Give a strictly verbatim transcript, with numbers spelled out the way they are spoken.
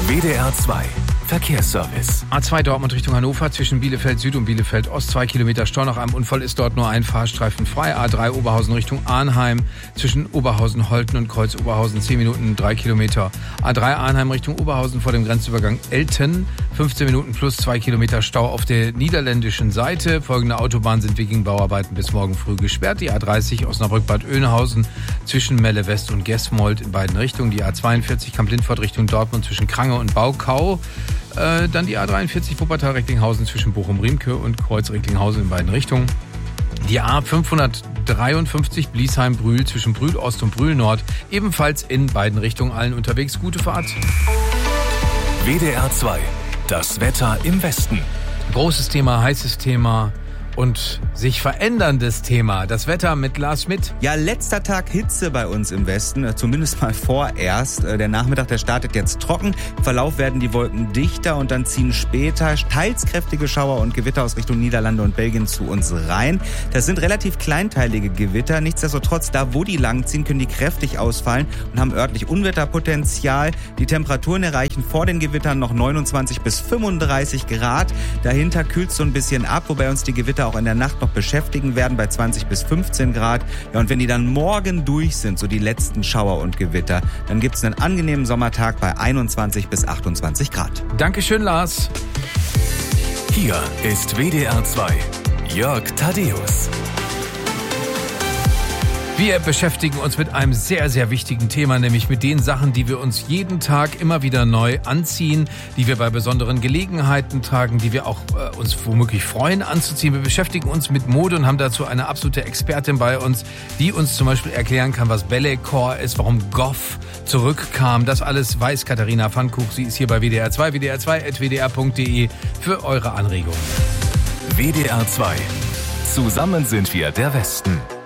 W D R zwei Verkehrsservice. A zwei Dortmund Richtung Hannover zwischen Bielefeld Süd und Bielefeld Ost. Zwei Kilometer Stau. Nach einem Unfall ist dort nur ein Fahrstreifen frei. A drei Oberhausen Richtung Arnheim zwischen Oberhausen, Holten und Kreuz Oberhausen. zehn Minuten, drei Kilometer. A drei Arnheim Richtung Oberhausen vor dem Grenzübergang Elten. fünfzehn Minuten plus zwei Kilometer Stau auf der niederländischen Seite. Folgende Autobahnen sind wegen Bauarbeiten bis morgen früh gesperrt. Die A dreißig Osnabrück-Bad Oeynhausen zwischen Melle West und Gesmold in beiden Richtungen. Die A zweiundvierzig Kamp-Lindfort Richtung Dortmund zwischen Krange und Baukau. Äh, dann die A dreiundvierzig Wuppertal-Recklinghausen zwischen Bochum-Riemke und Kreuz-Recklinghausen in beiden Richtungen. Die A fünfhundertdreiundfünfzig Bliesheim-Brühl zwischen Brühl Ost und Brühl Nord ebenfalls in beiden Richtungen. Allen unterwegs gute Fahrt. W D R zwei, das Wetter im Westen. Großes Thema, heißes Thema und sich veränderndes Thema. Das Wetter mit Lars Schmidt. Ja, letzter Tag Hitze bei uns im Westen, zumindest mal vorerst. Der Nachmittag, der startet jetzt trocken. Im Verlauf werden die Wolken dichter und dann ziehen später teils kräftige Schauer und Gewitter aus Richtung Niederlande und Belgien zu uns rein. Das sind relativ kleinteilige Gewitter. Nichtsdestotrotz, da wo die langziehen, können die kräftig ausfallen und haben örtlich Unwetterpotenzial. Die Temperaturen erreichen vor den Gewittern noch neunundzwanzig bis fünfunddreißig Grad. Dahinter kühlt es so ein bisschen ab, wobei uns die Gewitter auch in der Nacht noch beschäftigen werden bei zwanzig bis fünfzehn Grad. Ja, und wenn die dann morgen durch sind, so die letzten Schauer und Gewitter, dann gibt es einen angenehmen Sommertag bei einundzwanzig bis achtundzwanzig Grad. Dankeschön, Lars. Hier ist W D R zwei, Jörg Thaddeus. Wir beschäftigen uns mit einem sehr, sehr wichtigen Thema, nämlich mit den Sachen, die wir uns jeden Tag immer wieder neu anziehen, die wir bei besonderen Gelegenheiten tragen, die wir auch äh, uns womöglich freuen anzuziehen. Wir beschäftigen uns mit Mode und haben dazu eine absolute Expertin bei uns, die uns zum Beispiel erklären kann, was Balletcore ist, warum Goff zurückkam. Das alles weiß Katharina Pfannkuch. Sie ist hier bei W D R zwei, W D R zwei at W D R punkt D E für eure Anregungen. W D R zwei. Zusammen sind wir der Westen.